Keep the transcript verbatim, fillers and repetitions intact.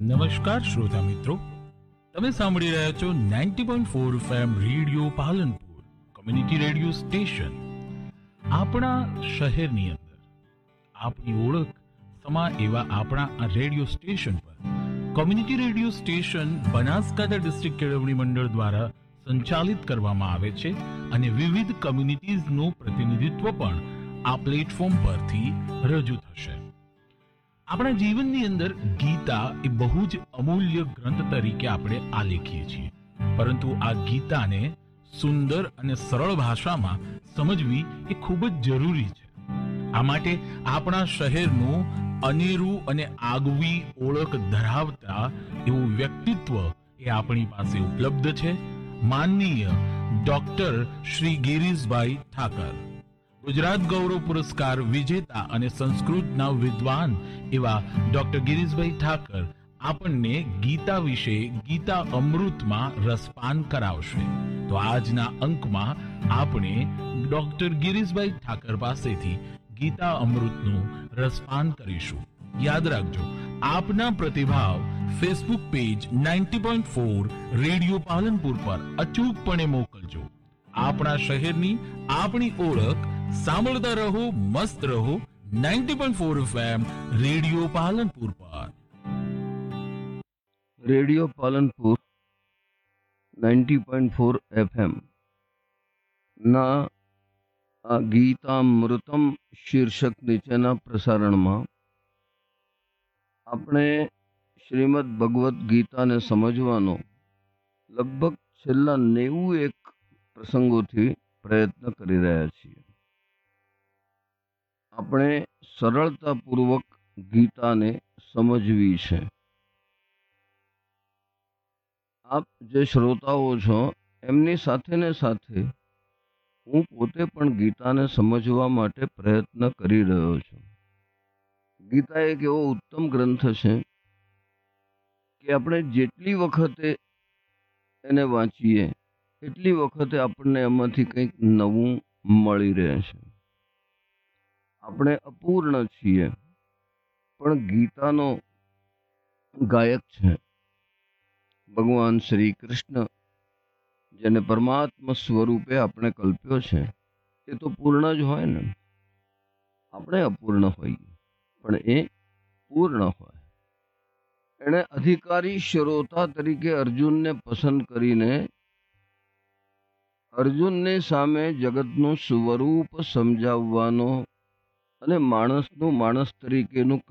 નમસ્કાર શ્રોતા મિત્રો, તમે સાંભળી રહ્યા છો ninety point four FM radio Palanpur community radio station. આપણા શહેરની અંદર આપણી ઓળખ સમા એવા આપણા આ રેડિયો સ્ટેશન પર community radio station Banaskantha district કેળવણી મંડળ દ્વારા સંચાલિત કરવામાં આવે છે અને વિવિધ કમ્યુનિટીઝનું પ્રતિનિધિત્વ પણ આ પ્લેટફોર્મ પરથી રજૂ થશે. આપણા જીવનની અંદર ગીતા એ બહુ જ અમૂલ્ય ગ્રંથ તરીકે આપણે આલેખીએ છીએ, પરંતુ આ ગીતાને સુંદર અને સરળ ભાષામાં સમજવી એ ખૂબ જ જરૂરી છે. આ માટે આપણા શહેરનું અનેરું અને આગવી ઓળખ ધરાવતા એવું વ્યક્તિત્વ એ આપણી પાસે ઉપલબ્ધ છે. માનનીય ડોક્ટર શ્રી ગિરીશભાઈ ઠાકર, ગુજરાત ગૌરવ પુરસ્કાર વિજેતા અને સંસ્કૃતના વિદ્વાન એવા ડોક્ટર ગિરીશભાઈ ઠાકર આપણને ગીતા વિશે ગીતા અમૃતમાં રસપાન કરાવશે. તો આજના અંકમાં આપણે ડોક્ટર ગિરીશભાઈ ઠાકર પાસેથી ગીતા અમૃતનું રસપાન કરીશું. યાદ રાખજો, આપના પ્રતિભાવ Facebook page ninety point four radio Palanpur પર અચૂકપણે મોકલજો. આપણા શહેરની આપણી ઓળખ સાંભળતા રહો, મસ્ત રહો. Ninety point four FM radio Palanpur પર. Radio Palanpur ninety point four FM ના આ ગીતામૃતમ શીર્ષક નીચેના પ્રસારણમાં આપણે શ્રીમદ ભગવદ્ ગીતાને સમજવાનો લગભગ છેલ્લા નેવું એક પ્રસંગોથી પ્રયત્ન કરી રહ્યા છીએ. આપણે સરળતાપૂર્વક ગીતાને સમજવી છે. આપ જે શ્રોતાઓ છો એમની સાથે ને સાથે હું પોતે પણ ગીતાને સમજવા માટે પ્રયત્ન કરી રહ્યો છું. ગીતા એક એવો ઉત્તમ ગ્રંથ છે કે આપણે જેટલી વખતે એને વાંચીએ એટલી વખતે આપણને એમાંથી કંઈક નવું મળી રહે છે. આપણે અપૂર્ણ છીએ, પણ ગીતાનો ગાયક છે ભગવાન શ્રી કૃષ્ણ, જેને પરમાત્મા સ્વરૂપે આપણે કલ્પ્યો છે. એ તો પૂર્ણ જ હોય ને. આપણે અપૂર્ણ હોઈએ પણ એ પૂર્ણ હોય. એણે અધિકારી શ્રોતા તરીકે અર્જુનને પસંદ કરીને અર્જુનની સામે જગતનું સ્વરૂપ સમજાવવાનો અને માણસનું માણસ તરીકેનું